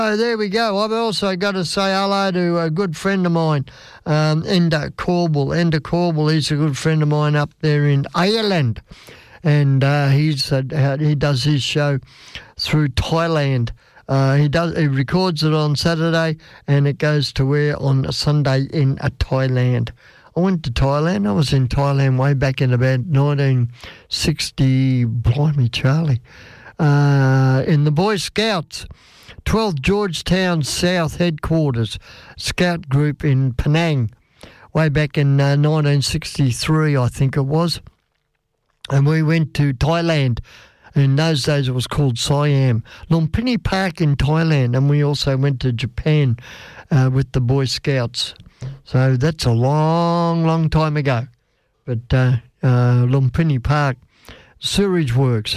Oh, there we go. I've also got to say hello to a good friend of mine, Enda Corbell. Enda Corbell, he's a good friend of mine up there in Ireland. And he does his show through Thailand. He records it on Saturday and it goes to air on Sunday in Thailand. I went to Thailand. I was in Thailand way back in about 1960, blimey Charlie, in the Boy Scouts. 12th Georgetown South Headquarters Scout Group in Penang, way back in 1963, I think it was. And we went to Thailand. In those days it was called Siam. Lumpini Park in Thailand, and we also went to Japan with the Boy Scouts. So that's a long, long time ago. But Lumpini Park, sewage works.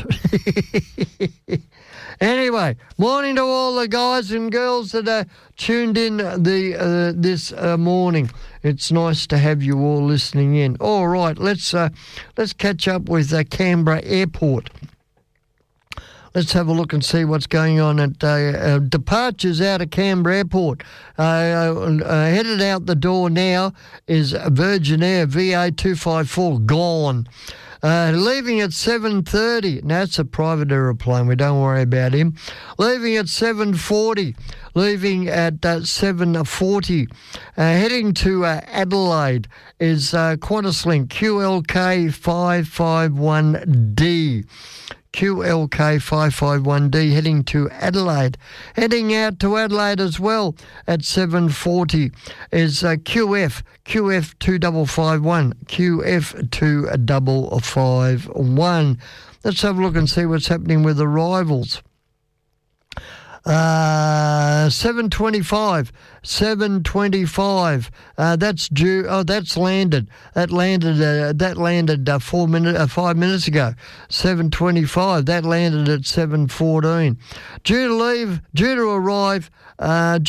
Anyway, morning to all the guys and girls that are tuned in this morning. It's nice to have you all listening in. All right, let's catch up with Canberra Airport. Let's have a look and see what's going on at departures out of Canberra Airport. Headed out the door now is Virgin Air VA254, gone. Leaving at 7:30. Now, that's a private aeroplane. We don't worry about him. Leaving at 7:40. Leaving at 7:40. Heading to Adelaide is QantasLink QLK 551D. QLK 551D heading to Adelaide. Heading out to Adelaide as well at 7:40 is QF 2551. QF 2551. Let's have a look and see what's happening with arrivals. 7:25. That's due. Oh, that's landed. That landed 5 minutes ago. 7:25. That landed at 7:14. Due to arrive at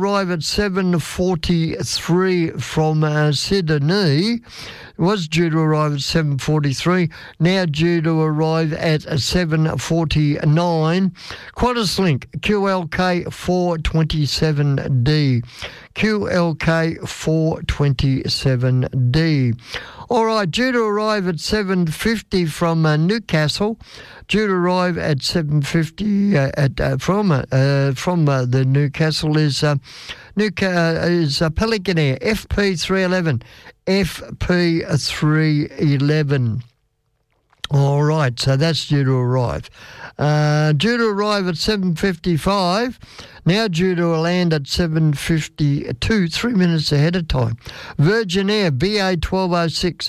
7:43 from Sydney. Was due to arrive at 7:43. Now due to arrive at 7:49. QantasLink QLK 427D. QLK 427D. All right, due to arrive at 7:50 from Newcastle. Due to arrive at 7:50 from the Newcastle is Pelican Air FP311. FP311. All right, so that's due to arrive. Due to arrive at 7:55. Now due to land at 7:52, 3 minutes ahead of time. Virgin Air VA1206,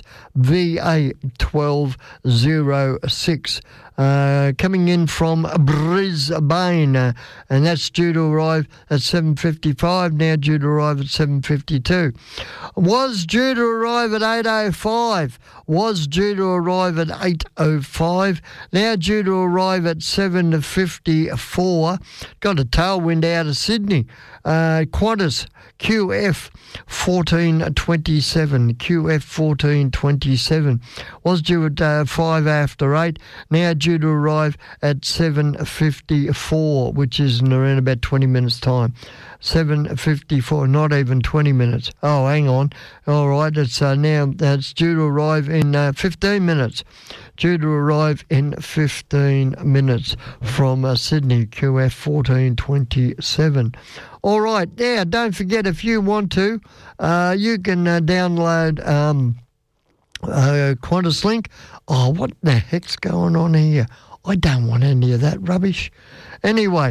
VA1206. Coming in from Brisbane, and that's due to arrive at 7:55, now due to arrive at 7:52. Was due to arrive at 8:05, was due to arrive at 8:05, now due to arrive at 7:54. Got a tailwind out of Sydney. Qantas QF 1427, QF 1427. Was due at 5 after 8, now due to arrive at 7:54, which is in around about 20 minutes' time. 7:54, not even 20 minutes. Oh, hang on. All right, it's now that's due to arrive in 15 minutes. Due to arrive in 15 minutes from Sydney, QF 1427. All right, now don't forget, if you want to, you can download QantasLink. Oh, what the heck's going on here? I don't want any of that rubbish. Anyway,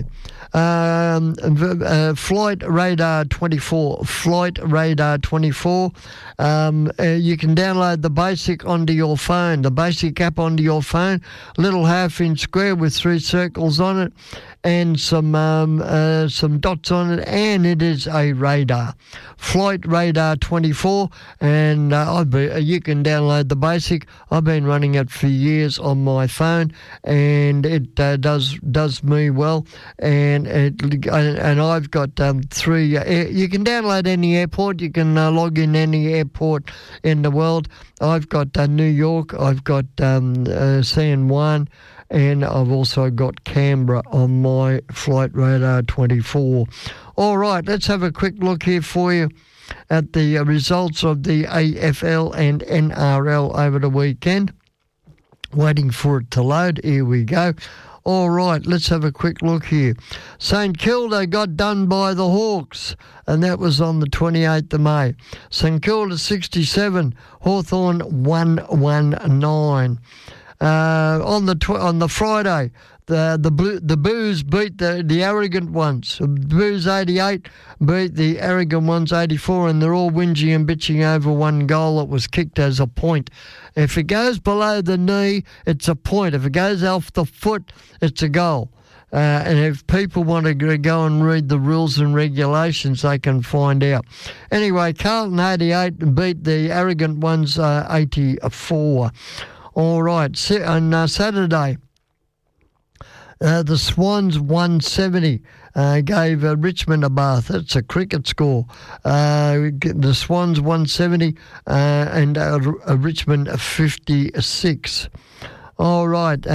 Flight Radar 24. Flight Radar 24. You can download the basic onto your phone, the basic app onto your phone. Little half-inch square with 3 circles on it and some dots on it, and it is a radar. Flight Radar 24, and you can download the basic. I've been running it for years on my phone, and it does me well. And I've got 3. You can download any airport. You can log in any airport in the world. I've got New York. I've got San Juan. and I've also got Canberra on my Flight Radar 24. All right, let's have a quick look here for you at the results of the AFL and NRL over the weekend. Waiting for it to load. Here we go. All right, let's have a quick look here. St Kilda got done by the Hawks, and that was on the 28th of May. St Kilda 67, Hawthorn 119. On the Friday, the Boos beat the arrogant ones. The Boos 88 beat the arrogant ones 84, and they're all whinging and bitching over one goal that was kicked as a point. If it goes below the knee, it's a point. If it goes off the foot, it's a goal. And if people want to go and read the rules and regulations, they can find out. Anyway, Carlton 88 beat the arrogant ones 84. All right, on Saturday, the Swans 170 gave Richmond a bath. That's a cricket score. The Swans 170 and Richmond 56. All right.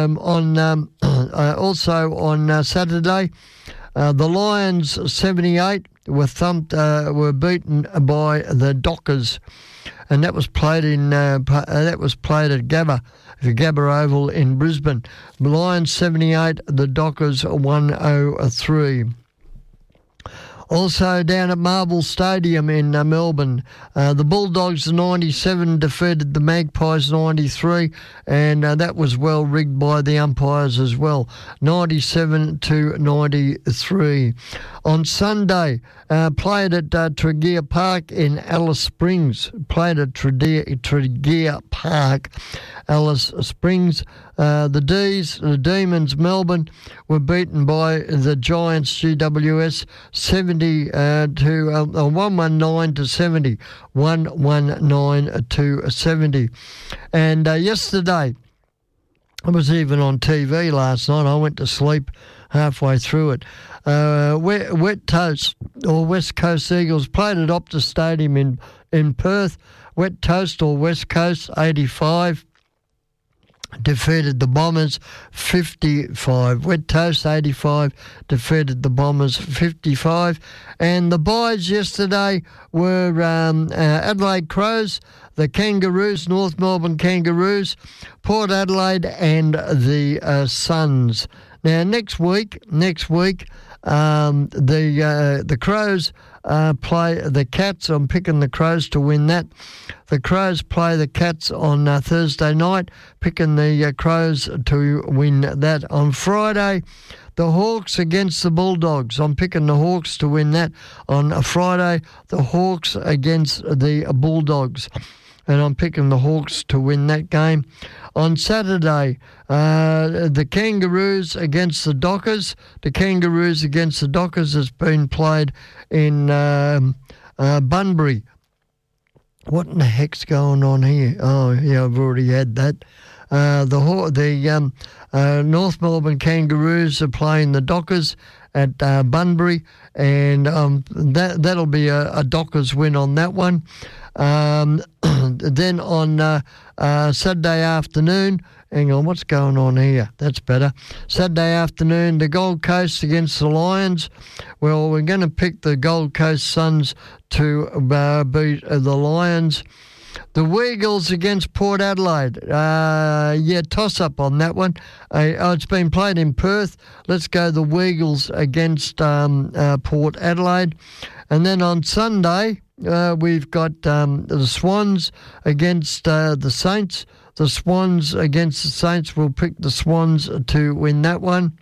Also on Saturday, the Lions 78 were beaten by the Dockers, and that was played at Gabba, the Gabba Oval in Brisbane. Lions 78, the Dockers 103. Also down at Marvel Stadium in Melbourne, the Bulldogs 97 defeated the Magpies 93, and that was well rigged by the umpires as well, 97-93. On Sunday, played at Tregear Park in Alice Springs. Played at Tregear Park, Alice Springs. The Demons Melbourne were beaten by the Giants GWS 119 to 70, 119 to 70. And yesterday, I was even on TV last night. I went to sleep halfway through it. Wet Toast, or West Coast Eagles, played at Optus Stadium in Perth. Wet Toast, or West Coast, 85. Defeated the Bombers 55. Wet Toast 85 defeated the Bombers 55. And the byes yesterday were Adelaide Crows, the Kangaroos, North Melbourne Kangaroos, Port Adelaide, and the Suns. Now next week, the Crows play the Cats. I'm picking the Crows to win that. The Crows play the Cats on Thursday night, picking the Crows to win that. On Friday, the Hawks against the Bulldogs. I'm picking the Hawks to win that. On Friday, the Hawks against the Bulldogs, and I'm picking the Hawks to win that game. On Saturday, the Kangaroos against the Dockers. The Kangaroos against the Dockers has been played in Bunbury. What in the heck's going on here? Oh, yeah, I've already had that. The North Melbourne Kangaroos are playing the Dockers at Bunbury, and that'll be a Dockers win on that one. Then on Saturday afternoon, hang on, what's going on here? That's better. Saturday afternoon, the Gold Coast against the Lions. Well, we're going to pick the Gold Coast Suns to beat the Lions. The Weagles against Port Adelaide. Toss-up on that one. It's been played in Perth. Let's go the Weagles against Port Adelaide. And then on Sunday, we've got the Swans against the Saints. The Swans against the Saints. We'll pick the Swans to win that one.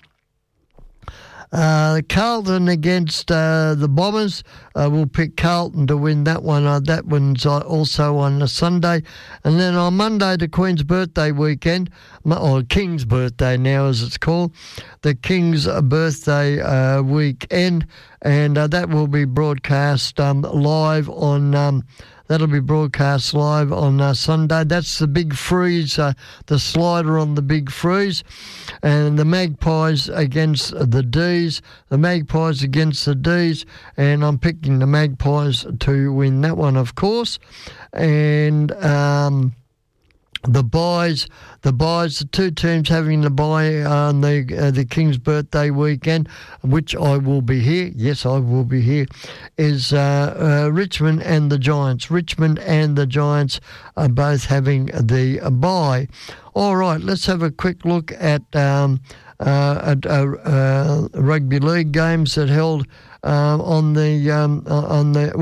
Carlton against the Bombers. We'll pick Carlton to win that one. That one's also on a Sunday. And then on Monday, the Queen's birthday weekend, or King's birthday now as it's called, the King's birthday weekend, and that will be broadcast live on... That'll be broadcast live on Sunday. That's the Big Freeze, the slider on the Big Freeze. And the Magpies against the D's. The Magpies against the D's. And I'm picking the Magpies to win that one, of course. And the two teams having the bye on the King's birthday weekend, which I will be here. Yes, I will be here. Is Richmond and the Giants. Richmond and the Giants are both having the bye. All right, let's have a quick look at rugby league games that held on the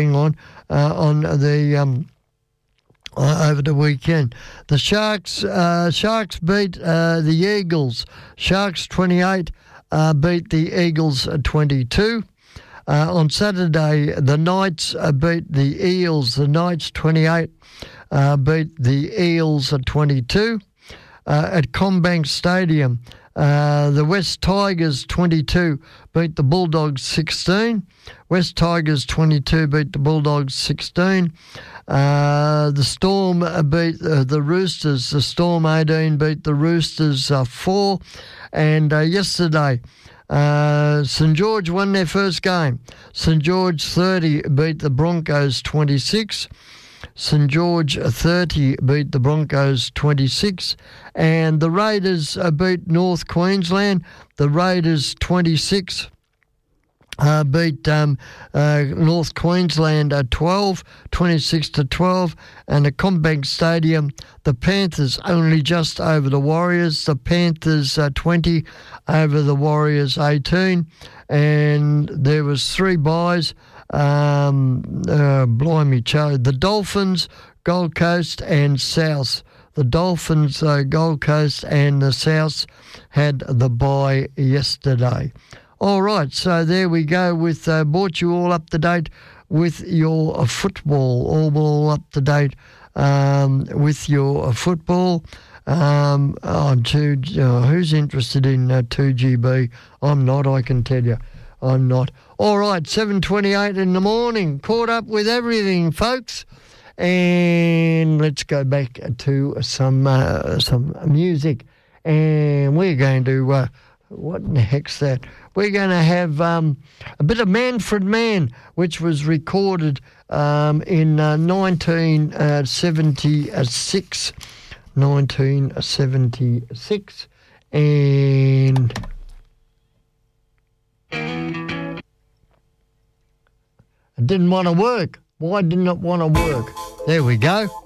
over the weekend. The Sharks beat the Eagles. Sharks 28 beat the Eagles 22. On Saturday, the Knights beat the Eels. The Knights 28 beat the Eels 22. At CommBank Stadium, the West Tigers 22 beat the Bulldogs 16. West Tigers 22 beat the Bulldogs 16. The Storm beat the Roosters. The Storm 18 beat the Roosters 4. And yesterday, St George won their first game. St George 30 beat the Broncos 26. St George 30 beat the Broncos 26. And the Raiders beat North Queensland. The Raiders 26 beat North Queensland 26 to 12. And at CommBank Stadium, the Panthers only just over the Warriors. The Panthers 20 over the Warriors 18. And there was 3 byes. Blimey, Charlie. The Dolphins, Gold Coast and South. The Dolphins, Gold Coast and the South had the bye yesterday. All right, so there we go with brought you all up to date with your football, all up to date with your football. Who's interested in 2GB? I'm not, I can tell you. I'm not. All right, 7:28 in the morning. Caught up with everything, folks. And let's go back to some music. And we're going to, what in the heck's that? We're going to have a bit of Manfred Mann, which was recorded in 1976. 1976. And it didn't want to work. Why didn't it want to work? There we go.